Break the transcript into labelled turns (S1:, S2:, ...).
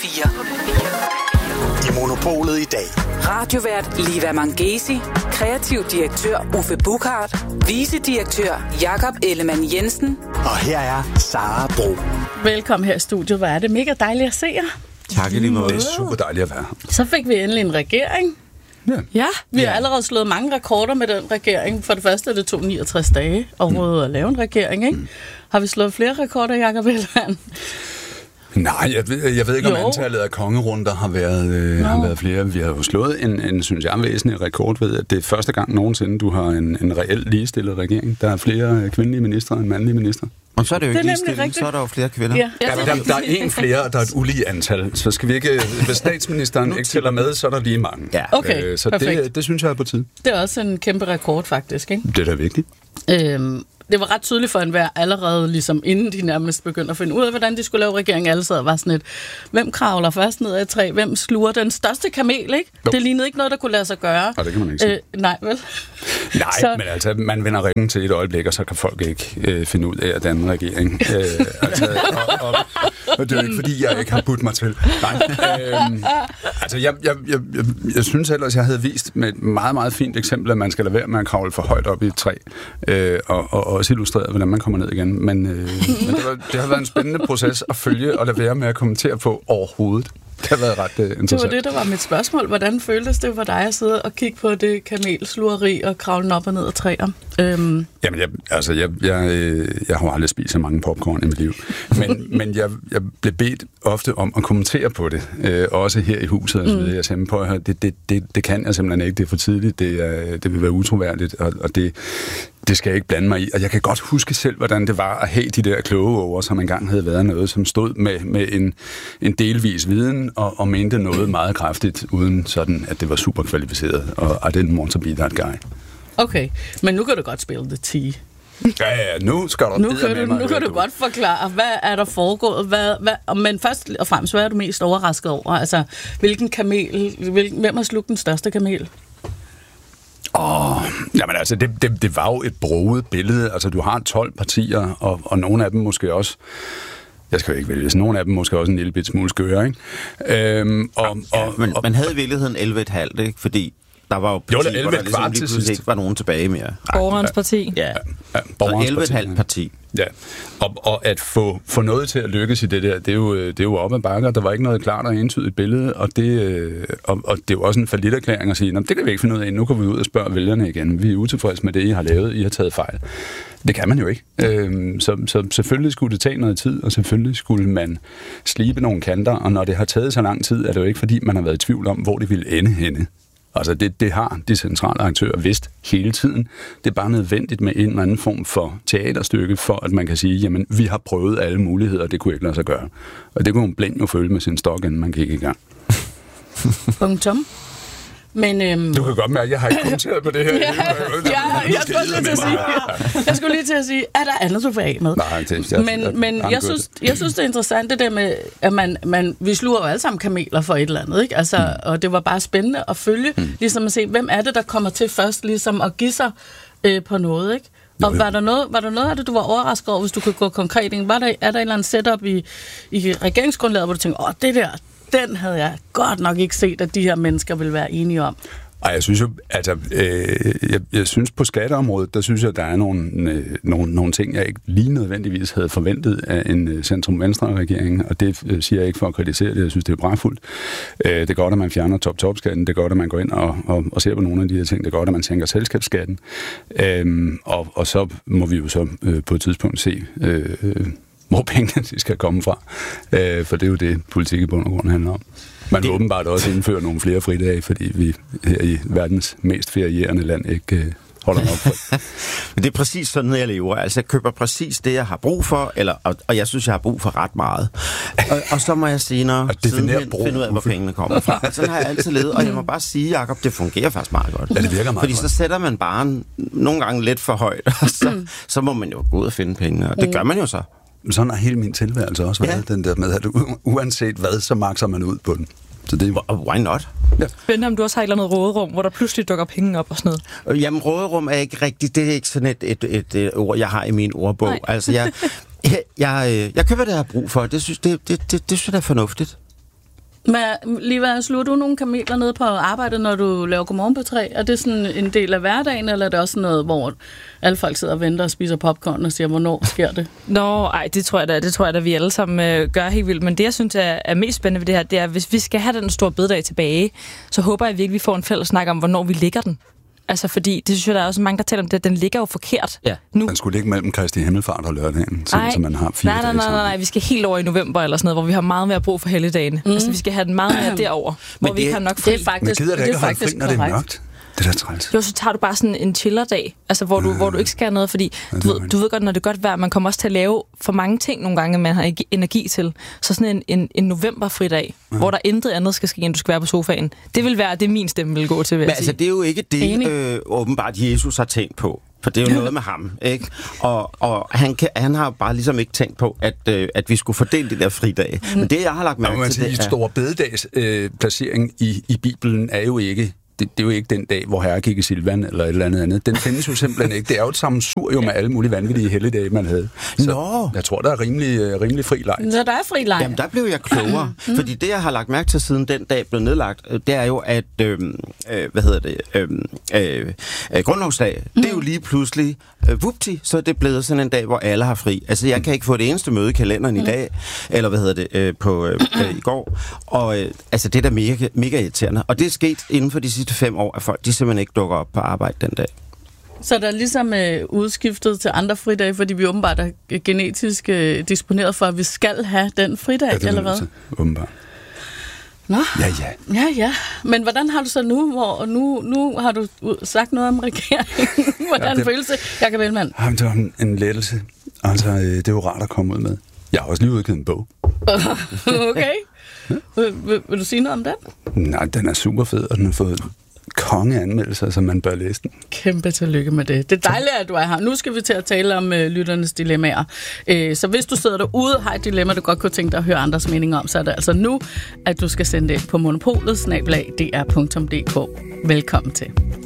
S1: 4.
S2: I Monopolet i dag.
S1: Radiovært Liva Mangesi, kreativ direktør Uffe Buchard, vicedirektør Jakob Ellemann Jensen.
S2: Og her er Sara Bro.
S3: Velkommen her i studiet. Hvor er det mega dejligt at se jer.
S4: Tak i lige måde.
S5: Det er super dejligt at være.
S3: Så fik vi endelig en regering. Ja, vi har allerede slået mange rekorder med den regering. For det første, det tog 69 dage overhovedet at lave en regering, ikke? Har vi slået flere rekorder, Jakob Ellemann?
S5: Nej, jeg ved ikke, om antallet af kongerunder har været flere. Vi har jo slået en synes jeg, væsentlig rekord ved, at det er første gang nogensinde, du har en reelt ligestillet regering. Der er flere kvindelige ministre end mandlige ministre.
S4: Og så er det jo ikke ligestillet, så er der jo flere kvinder.
S5: Ja, der er en flere, og der er et ulige antal. Så skal vi ikke, hvis statsministeren ikke tæller med, så er der lige mange.
S4: Ja.
S3: Okay,
S5: så det synes jeg er på tide.
S3: Det er også en kæmpe rekord, faktisk, ikke?
S5: Det er da vigtigt.
S3: Det var ret tydeligt for enhver allerede, ligesom inden de nærmest begyndte at finde ud af, hvordan de skulle lave regering. Alle sad og var sådan et, hvem kravler først ned ad et træ? Hvem sluger den største kamel, ikke?
S5: Jo.
S3: Det lignede ikke noget, der kunne lade sig gøre.
S5: Og det kan man ikke sige.
S3: Nej, vel?
S5: Nej, men altså, man vender ryggen til et øjeblik, og så kan folk ikke finde ud af at danne regering. Og det er jo ikke, fordi jeg ikke har budt mig til. Nej. Altså, jeg synes ellers, jeg havde vist med et meget, meget fint eksempel, at man skal lade være med at kravle for højt op i et træ, og også illustreret, hvordan man kommer ned igen. Men det har været en spændende proces at følge, og lade være med at kommentere på overhovedet. Det har været ret interessant.
S3: Det var det, der var mit spørgsmål. Hvordan føltes det for dig at sidde og kigge på det kamelslugeri og kravle op og ned ad træer?
S5: Jamen, jeg har jo aldrig spist så mange popcorn i mit liv. Men jeg blev bedt ofte om at kommentere på det. Også her i huset. Altså, jeg sagde på, det kan jeg simpelthen ikke. Det er for tidligt. Det vil være utroværdigt. Og det skal jeg ikke blande mig i. Og jeg kan godt huske selv, hvordan det var at have de der kloge over, som engang havde været noget, som stod med en delvis viden og mente noget meget kraftigt, uden sådan, at det var super kvalificeret. Og I didn't want to be that guy.
S3: Okay, men nu kan du godt spille det 10.
S5: Ja, nu skal du
S3: Nu kan du godt forklare, hvad er der foregået, men først og fremmest, hvad er du mest overrasket over? Altså, hvilken kamel, hvem har slugt den største kamel?
S5: Jamen altså, det var jo et broget billede. Altså, du har 12 partier, og nogle af dem måske også, jeg skal jo ikke vælge, nogle af dem måske også en lille bit smule skøre, ikke?
S4: Men man havde i virkeligheden 11,5, ikke? Fordi der var jo partier, hvor der ligesom lige pludselig ikke var nogen tilbage mere.
S6: Borgerens parti.
S4: Ja, så 11,5 parti.
S5: Ja, og at få noget til at lykkes i det der, det er jo op ad bakker. Der var ikke noget klart og entydigt billede, og det er jo også en falliterklæring at sige, det kan vi ikke finde ud af, nu går vi ud og spørger vælgerne igen. Vi er utilfredse med det, I har lavet, I har taget fejl. Det kan man jo ikke. Så selvfølgelig skulle det tage noget tid, og selvfølgelig skulle man slibe nogle kanter, og når det har taget så lang tid, er det jo ikke fordi, man har været i tvivl om, hvor det ville ende henne. Altså det har de centrale aktører vidst hele tiden. Det er bare nødvendigt med en eller anden form for teaterstykke, for at man kan sige, jamen vi har prøvet alle muligheder, og det kunne ikke lade sig gøre. Og det kunne hun blind jo føle med sin stok, inden man gik i gang.
S3: Punktum. Men,
S5: du kan godt mærke, at jeg har ikke kommenteret på det her.
S3: Jeg skulle lige til at sige, er der andet, du vil af med?
S5: Nej,
S3: men jeg synes, det er interessant, det der med, at vi sluger jo alle sammen kameler for et eller andet, ikke? Altså, og det var bare spændende at følge, ligesom at se, hvem er det, der kommer til først, ligesom at give sig på noget, ikke? Og var der noget af det, du var overrasket over, hvis du kunne gå konkret ind? Er der et eller andet setup i regeringsgrundlaget, hvor du tænker, det der, den havde jeg godt nok ikke set, at de her mennesker ville være enige om.
S5: Og jeg synes jo, altså, jeg synes på skatteområdet, der synes jeg, der er nogle ting, jeg ikke lige nødvendigvis havde forventet af en centrum-venstre-regering, og det siger jeg ikke for at kritisere det, jeg synes, det er bragfuldt. Det er godt, at man fjerner top-top-skatten, det er godt, at man går ind og ser på nogle af de her ting, det er godt, at man sænker selskabsskatten, og så må vi jo så på et tidspunkt se, hvor pengene de skal komme fra, for det er jo det, politik i bund og grund handler om. Man vil åbenbart også indføre nogle flere fridage, fordi vi her i verdens mest ferierende land ikke holder op for.
S4: Men det er præcis sådan, jeg lever. Altså, jeg køber præcis det, jeg har brug for, og jeg synes, jeg har brug for ret meget. Og så må jeg senere sidenhen finde ud af, hvor pengene kommer fra. Sådan har jeg altid levet, og jeg må bare sige, Jacob, det fungerer faktisk meget godt.
S5: Ja, det virker meget
S4: fordi
S5: godt.
S4: Så sætter man bare nogle gange lidt for højt, og så må man jo gå ud og finde pengene, og det gør man jo så.
S5: Sådan har hele min tilværelse også været, den der med, at uanset hvad, så makser man ud på den. Så det
S4: why not?
S6: Ja. Spændende, om du også har et eller andet råderum, hvor der pludselig dukker penge op og sådan noget.
S4: Jamen, råderum er ikke rigtigt. Det er ikke sådan et ord, jeg har i min ordbog. Nej. Altså, jeg køber det, jeg har brug for. Det synes jeg er fornuftigt.
S3: Men Liva, sluger du nogle kameler ned på arbejdet, når du laver Godmorgen på 3? Er det sådan en del af hverdagen, eller er det også noget, hvor alle folk sidder og venter og spiser popcorn og siger, hvornår sker det?
S6: Det tror jeg da, vi alle sammen gør helt vildt. Men det, jeg synes er mest spændende ved det her, det er, at hvis vi skal have den store bededag tilbage, så håber jeg virkelig, vi får en fælles snak om, hvornår vi lægger den. Altså, fordi det synes jeg, der er også mange, der taler om det, den ligger jo forkert nu.
S5: Den skulle ligge mellem Kristi Himmelfart og lørdagen, så man har 4 dage.
S6: Nej, vi skal helt over i november eller sådan noget, hvor vi har meget mere brug for helligdagene. Altså, vi skal have den meget mere derover, hvor vi ikke har nok fri.
S3: Det er faktisk,
S5: men gider det ikke
S3: det er faktisk
S5: fri, når det er mørkt? Det er da træls.
S6: Jo, så tager du bare sådan en chillerdag, altså hvor du ikke skal noget, fordi du ved godt, når det er godt vejr, man kommer også til at lave for mange ting nogle gange, man har ikke energi til. Så sådan en novemberfridag, hvor der intet andet skal ske, end du skal være på sofaen. Det vil være det, min stemme vil gå til, vil jeg sige.
S4: Altså, det er jo ikke det, åbenbart Jesus har tænkt på. For det er jo noget med ham, ikke? Og han har bare ligesom ikke tænkt på, at vi skulle fordele de der fridage. Men det, jeg har lagt mærke til, det er...
S5: Store bededags placering i Bibelen er jo ikke... Det er jo ikke den dag, hvor Herre gik i Silvan eller et eller andet. Den findes jo simpelthen ikke. Det er jo et sammensurium med alle mulige vanvittige helligdage, man havde. Så jeg tror, der er rimelig fri leg.
S3: Så der er fri leg.
S4: Jamen, der blev jeg klogere. Fordi det, jeg har lagt mærke til, siden den dag blev nedlagt, det er jo, at grundlovsdag, det er jo lige pludselig vupti, så er det blevet sådan en dag, hvor alle har fri. Altså, jeg kan ikke få det eneste møde i kalenderen i dag, eller i går. Og altså, det er da mega irriterende. Og det er sket inden for de sidste 5 år, at folk de simpelthen ikke dukker op på arbejde den dag.
S3: Så der er ligesom udskiftet til andre fridage, fordi vi åbenbart er genetisk disponeret for, at vi skal have den fridag, eller hvad?
S5: Åbenbart.
S3: Nå.
S5: Ja.
S3: Men hvordan har du så nu, hvor nu har du sagt noget om regeringen? Hvordan føles det, Jakob Ellemann?
S5: Jamen, det var en lettelse. Altså, det er jo rart at komme ud med. Jeg har også lige udgivet en bog.
S3: Okay. Vil du sige noget om den?
S5: Nej, den er super fed, og den har fået kongeanmeldelser, så man bør læse den.
S3: Kæmpe tillykke med det. Det er dejligt, at du er her. Nu skal vi til at tale om lytternes dilemmaer. Så hvis du sidder derude og har et dilemma, du godt kunne tænke dig at høre andres meninger om, så er det altså nu, at du skal sende det ind på monopolet@dr.dk. Velkommen til.